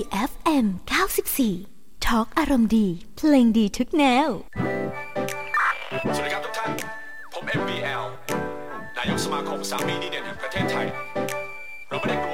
FM 94 Talk อารมณ์ดีเพลงดีทุกแนวสวัสดีครับทุกท่านผม MBL นายกสมาคมสามีดีเด่นแห่งประเทศไทยเราไม่ได้กลัว